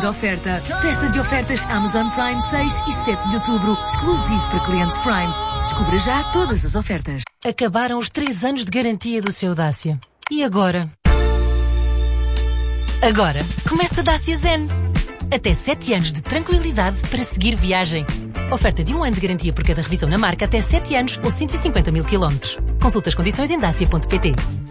de oferta. Festa de ofertas Amazon Prime 6 e 7 de outubro, exclusivo para clientes Prime. Descubra já todas as ofertas. Acabaram os 3 anos de garantia do seu Dacia. E agora? Agora, começa Dacia Zen. Até 7 anos de tranquilidade para seguir viagem. Oferta de 1 ano de garantia por cada revisão na marca até 7 anos ou 150 mil quilómetros. Consulta as condições em dacia.pt.